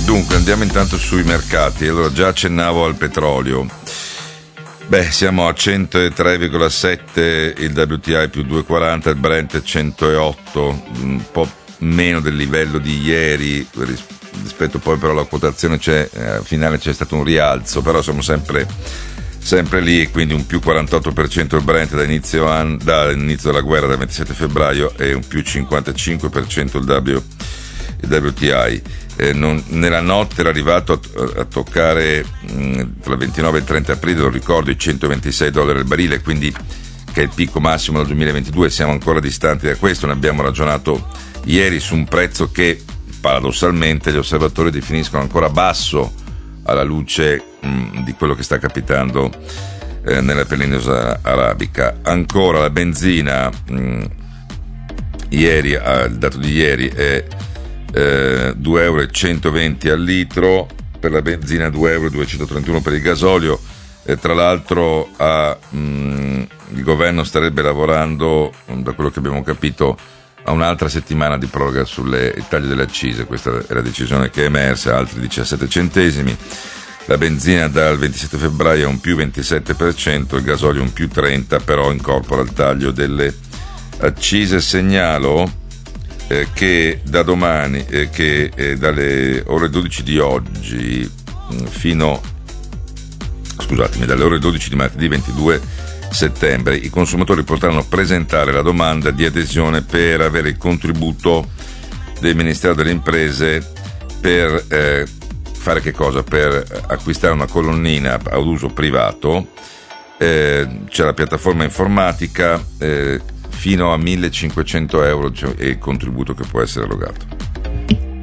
Dunque andiamo intanto sui mercati. Allora, già accennavo al petrolio. Siamo a 103,7 il WTI più 2,40, il Brent 108, un po' meno del livello di ieri rispetto poi però alla quotazione finale c'è stato un rialzo, però siamo sempre lì, e quindi un più 48% il Brent dall'inizio della guerra del 27 febbraio e un più 55% il WTI. Nella notte era arrivato a toccare tra il 29 e il 30 aprile, lo ricordo, i $126 al barile, quindi che è il picco massimo del 2022. Siamo ancora distanti da questo. Ne abbiamo ragionato ieri su un prezzo che paradossalmente gli osservatori definiscono ancora basso alla luce di quello che sta capitando nella penisola arabica. Ancora la benzina, ieri, il dato di ieri è €2,120 al litro per la benzina, €2,231 per il gasolio. Tra l'altro il governo starebbe lavorando, da quello che abbiamo capito, a un'altra settimana di proroga sulle taglio delle accise. Questa è la decisione che è emersa, altri 17 centesimi. La benzina dal 27 febbraio è un più 27%, il gasolio un più 30%, però incorpora il taglio delle accise. Segnalo che da domani, dalle ore 12 di oggi dalle ore 12 di martedì 22 settembre, i consumatori potranno presentare la domanda di adesione per avere il contributo del Ministero delle Imprese per fare che cosa? Per acquistare una colonnina ad uso privato. C'è la piattaforma informatica, fino a €1.500 è il contributo che può essere erogato.